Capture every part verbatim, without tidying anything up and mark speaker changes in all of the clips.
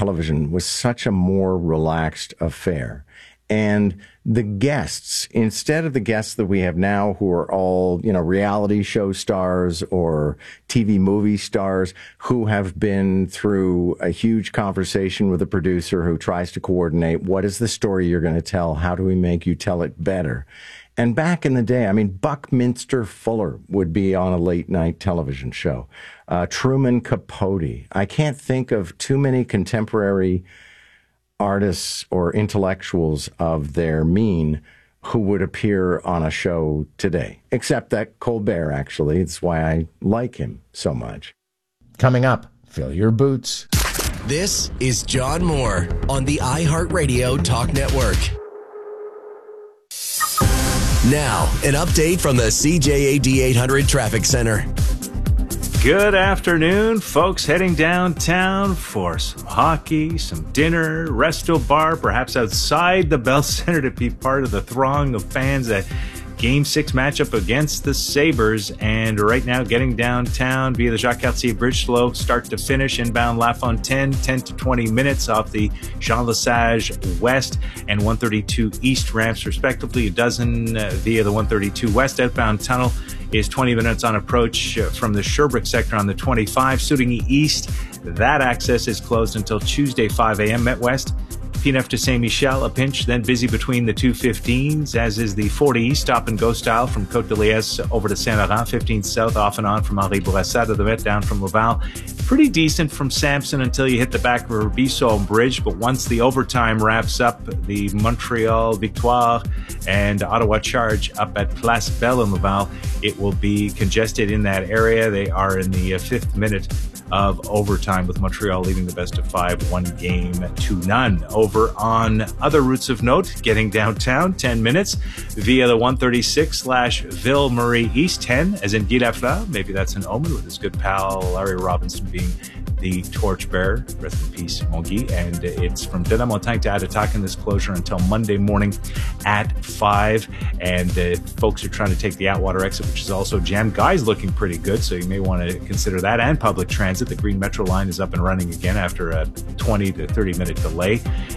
Speaker 1: television was such a more relaxed affair. And the guests, instead of the guests that we have now who are all, you know, reality show stars or T V movie stars who have been through a huge conversation with a producer who tries to coordinate, what is the story you're going to tell? How do we make you tell it better? And back in the day, I mean, Buckminster Fuller would be on a late night television show. Uh, Truman Capote. I can't think of too many contemporary artists or intellectuals of their mean who would appear on a show today, except that Colbert, actually. It's why I like him so much.
Speaker 2: Coming up, fill your boots.
Speaker 3: This is John Moore on the iHeartRadio Talk Network. Now, an update from the C J A D eight hundred Traffic Center.
Speaker 4: Good afternoon, folks heading downtown for some hockey, some dinner, resto bar, perhaps outside the Bell Center to be part of the throng of fans that Game six matchup against the Sabres. And right now getting downtown via the Jacques-Cartier Bridge slow, start to finish, inbound La Fontaine, ten to twenty minutes off the Jean Lesage West and one thirty-two East ramps respectively. A dozen uh, via the one thirty-two West outbound tunnel is twenty minutes on approach uh, from the Sherbrooke sector on the twenty-five. Soutigny East, that access is closed until Tuesday five a.m. Met West, P N F to Saint-Michel, a pinch, then busy between the two fifteens, as is the forty East, stop and go style from Côte de Liesse over to Saint-Laurent, fifteen South, off and on from Henri Bourassa to the Met, down from Laval. Pretty decent from Sampson until you hit the back of Robisson Bridge, but once the overtime wraps up, the Montreal Victoire and Ottawa Charge up at Place Belle in Laval, it will be congested in that area. They are in the fifth minute of overtime, with Montreal leading the best of five, one game to none. Over on other routes of note, getting downtown, ten minutes via the one thirty-six slash Ville Marie East, ten, as in Guy Lafleur. Maybe that's an omen, with his good pal Larry Robinson being the torchbearer. Rest in peace, mon Guy. And it's from De La Montagne to Attatac in this closure until Monday morning at five. And uh, folks are trying to take the Atwater exit, which is also jammed. Guy's looking pretty good, so you may want to consider that. And public transit. The Green Metro line is up and running again after a twenty to thirty minute delay,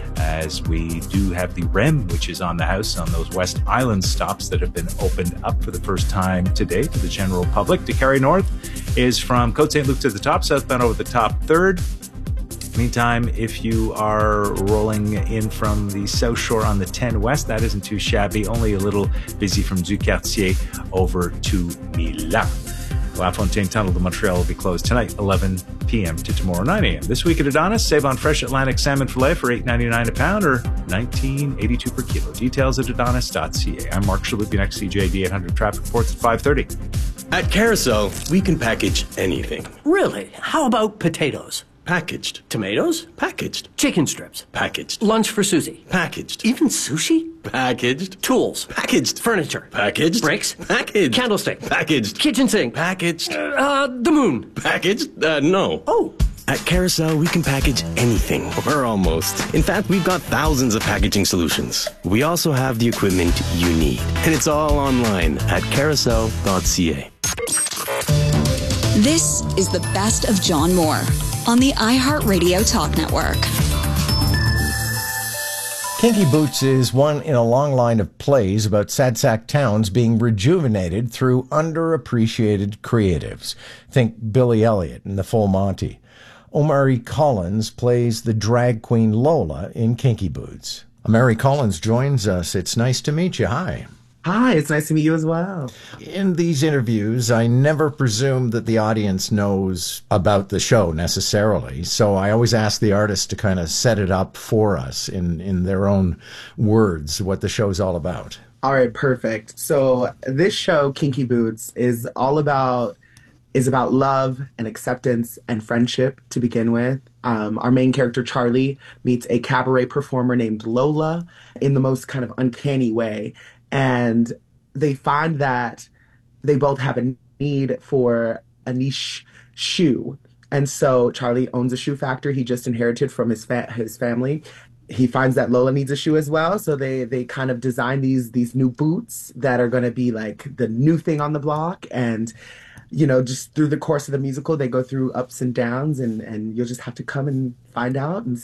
Speaker 4: as we do have the R E M, which is on the house on those West Island stops that have been opened up for the first time today to the general public. To carry north is from Côte Saint Luc to the top, southbound over the top third. Meantime, if you are rolling in from the South Shore on the ten West, that isn't too shabby. Only a little busy from Du Quartier over to Milan. La Fontaine Tunnel to Montreal will be closed tonight, eleven p.m. to tomorrow, nine a.m. This week at Adonis, save on fresh Atlantic salmon fillet for eight ninety-nine a pound or nineteen eighty-two per kilo. Details at adonis dot c a. I'm Mark Shalupi, next C J A D eight hundred Traffic Reports at five thirty.
Speaker 5: At Carousel, we can package anything.
Speaker 6: Really? How about potatoes?
Speaker 5: Packaged.
Speaker 6: Tomatoes?
Speaker 5: Packaged.
Speaker 6: Chicken strips?
Speaker 5: Packaged.
Speaker 6: Lunch for Susie?
Speaker 5: Packaged.
Speaker 6: Even sushi?
Speaker 5: Packaged.
Speaker 6: Tools?
Speaker 5: Packaged.
Speaker 6: Furniture?
Speaker 5: Packaged.
Speaker 6: Bricks?
Speaker 5: Packaged.
Speaker 6: Candlestick?
Speaker 5: Packaged.
Speaker 6: Kitchen sink?
Speaker 5: Packaged.
Speaker 6: Uh, the moon?
Speaker 5: Packaged? Uh, no.
Speaker 6: Oh.
Speaker 5: At Carousel, we can package anything, or almost. In fact, we've got thousands of packaging solutions. We also have the equipment you need, and it's all online at carousel dot c a.
Speaker 7: This is the best of John Moore on the iHeartRadio Talk Network.
Speaker 2: Kinky Boots is one in a long line of plays about sad sack towns being rejuvenated through underappreciated creatives. Think Billy Elliot and the Full Monty. Omari Collins plays the drag queen Lola in Kinky Boots. Omari Collins joins us. It's nice to meet you. Hi.
Speaker 8: Hi, it's nice to meet you as well.
Speaker 2: In these interviews, I never presume that the audience knows about the show necessarily. So I always ask the artist to kind of set it up for us in, in their own words, what the show's all about.
Speaker 8: All right, perfect. So this show, Kinky Boots, is all about is about love and acceptance and friendship to begin with. Um, our main character, Charlie, meets a cabaret performer named Lola in the most kind of uncanny way. And they find that they both have a need for a niche shoe. And so Charlie owns a shoe factory he just inherited from his fa- his family. He finds that Lola needs a shoe as well. So they they kind of design these these new boots that are going to be like the new thing on the block. And, you know, just through the course of the musical, they go through ups and downs, and, and you'll just have to come and find out and